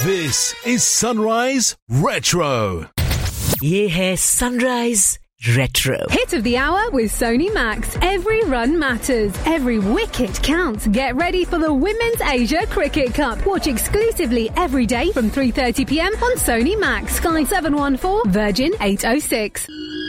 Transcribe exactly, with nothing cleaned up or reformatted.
This is Sunrise Retro. ये है Sunrise Retro. Hit of the hour with Sony Max. Every run matters. Every wicket counts. Get ready for the Women's Asia Cricket Cup. Watch exclusively every day from three thirty p m on Sony Max. Sky seven one four, Virgin eight oh six.